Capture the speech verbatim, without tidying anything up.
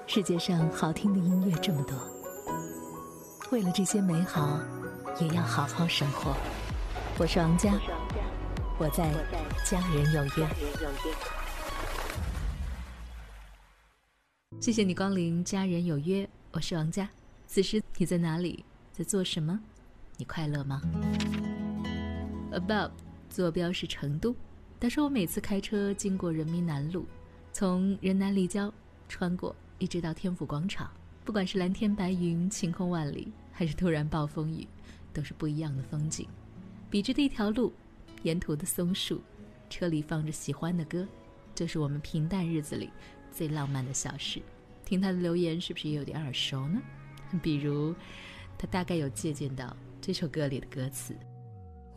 世界上好听的音乐这么多，为了这些美好，也要好好生活。我是王佳，我在家人有约。谢谢你光临家人有约，我是王佳。此时你在哪里，在做什么？你快乐吗？ About 坐标是成都，他说我每次开车经过人民南路，从人南立交穿过一直到天府广场，不管是蓝天白云晴空万里，还是突然暴风雨，都是不一样的风景。笔直的一条路，沿途的松树，车里放着喜欢的歌，这是我们平淡日子里最浪漫的小事。听他的留言是不是也有点耳熟呢？比如他大概有借鉴到这首歌里的歌词，